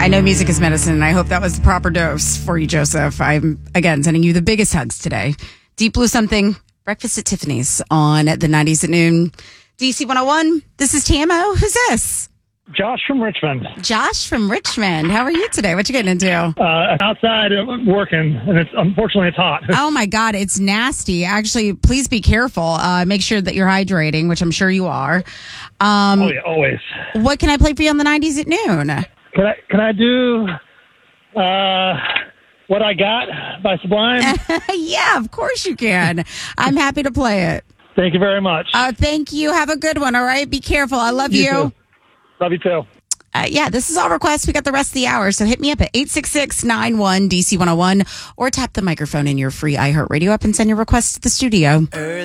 I know music is medicine, and I hope that was the proper dose for you, Joseph. I'm, again, sending you the biggest hugs today. Deep Blue Something, Breakfast at Tiffany's on the 90s at noon. DC 101, this is TMO. Who's this? Josh from Richmond. Josh from Richmond. How are you today? What you getting into? Outside working, and unfortunately it's hot. Oh my God, it's nasty. Actually, please be careful. Make sure that you're hydrating, which I'm sure you are. Oh yeah, always. What can I play for you on the 90s at noon? Can I do What I Got by Sublime? Yeah, of course you can. I'm happy to play it. Thank you very much. Thank you. Have a good one. All right. Be careful. I love you. Too. Love you too. Yeah, this is all requests. We got the rest of the hour. So hit me up at 866-91-DC101 or tap the microphone in your free iHeartRadio app and send your request to the studio.